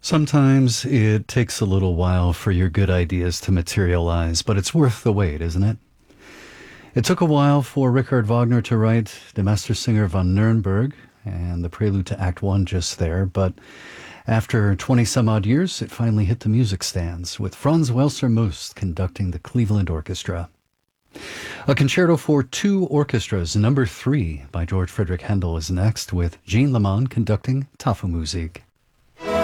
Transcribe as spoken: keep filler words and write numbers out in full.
Sometimes it takes a little while for your good ideas to materialize, but it's worth the wait, isn't it? It took a while for Richard Wagner to write Der Meistersinger von Nuremberg and the prelude to Act One just there, but after twenty some odd years, it finally hit the music stands, with Franz Welser Most conducting the Cleveland Orchestra. A concerto for two orchestras, number three by George Friedrich Handel, is next, with Jean Lamont conducting Tafelmusik.